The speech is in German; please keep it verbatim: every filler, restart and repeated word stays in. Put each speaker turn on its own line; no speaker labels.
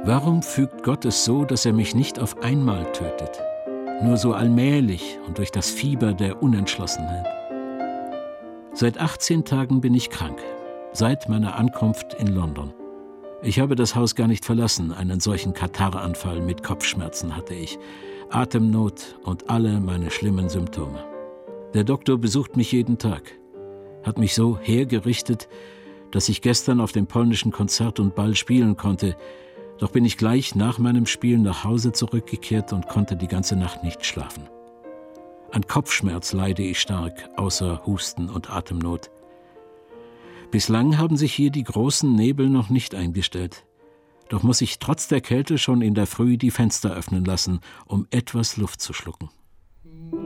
Warum fügt Gott es so, dass er mich nicht auf einmal tötet? Nur so allmählich und durch das Fieber der Unentschlossenheit. Seit achtzehn Tagen bin ich krank, seit meiner Ankunft in London. Ich habe das Haus gar nicht verlassen, einen solchen Kataranfall mit Kopfschmerzen hatte ich, Atemnot und alle meine schlimmen Symptome. Der Doktor besucht mich jeden Tag, hat mich so hergerichtet, dass ich gestern auf dem polnischen Konzert und Ball spielen konnte. Doch bin ich gleich nach meinem Spiel nach Hause zurückgekehrt und konnte die ganze Nacht nicht schlafen. An Kopfschmerz leide ich stark, außer Husten und Atemnot. Bislang haben sich hier die großen Nebel noch nicht eingestellt. Doch muss ich trotz der Kälte schon in der Früh die Fenster öffnen lassen, um etwas Luft zu schlucken.